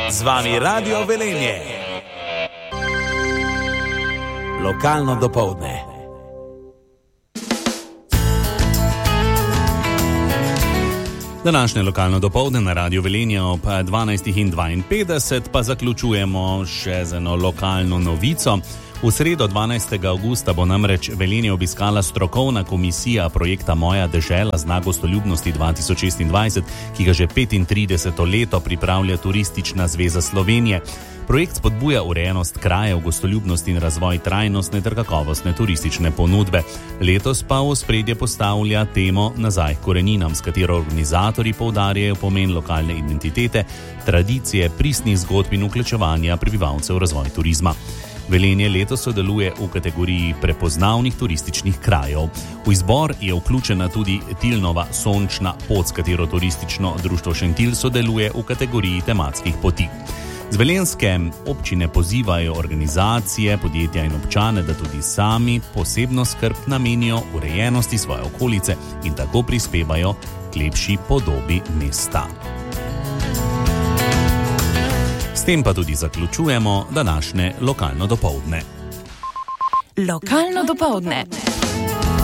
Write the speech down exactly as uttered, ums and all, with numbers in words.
Z vami Radio Velenje. Lokalno dopoldne. Današnje lokalno dopoldne na Radio Velenje ob dvanajst dvainpetdeset pa zaključujemo še z eno lokalno novico. V sredo dvanajstega avgusta bo namreč Velenje obiskala strokovna komisija projekta Moja dežela znak gostoljubnosti dva tisoč šestindvajset, ki ga že petintrideseto leto pripravlja Turistična zveza Slovenije. Projekt spodbuja urejenost krajev, gostoljubnost in razvoj trajnostne ter kakovostne turistične ponudbe. Letos pa v ospredje postavlja temo Nazaj k koreninam, s katero organizatorji poudarjajo pomen lokalne identitete, tradicije, pristnih zgodb in vključevanja prebivalcev v razvoj turizma. Velenje letos sodeluje v kategoriji prepoznavnih turističnih krajev. V izbor je vključena tudi Tilnova sončna pot, s katero turistično društvo Šentilj sodeluje v kategoriji tematskih poti. Z velenjske občine pozivajo organizacije, podjetja in občane, da tudi sami posebno skrb namenijo urejenosti svoje okolice in tako prispevajo k lepši podobi mesta. S tem pa tudi zaključujemo današnje lokalno dopoldne. Lokalno dopoldne.